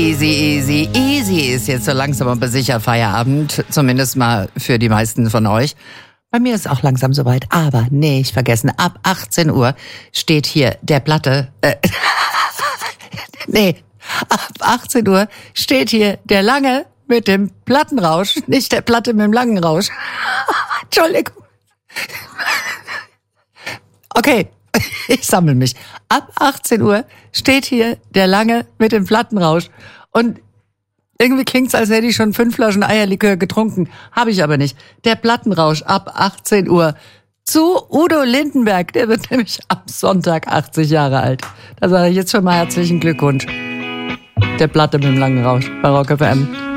Easy, easy, easy ist jetzt so langsam aber sicher Feierabend, zumindest mal für die meisten von euch. Bei mir ist auch langsam soweit, aber nicht vergessen, ab 18 Uhr steht hier der Platte, ab 18 Uhr steht hier der Lange mit dem Plattenrausch, nicht der Platte mit dem langen Rausch. Entschuldigung. Okay, ich sammle mich. Ab 18 Uhr steht hier der Lange mit dem Plattenrausch. Und irgendwie klingt's, als hätte ich schon 5 Flaschen Eierlikör getrunken. Habe ich aber nicht. Der Plattenrausch ab 18 Uhr zu Udo Lindenberg. Der wird nämlich am Sonntag 80 Jahre alt. Da sage ich jetzt schon mal herzlichen Glückwunsch. Der Platte mit dem langen Rausch bei Rock FM.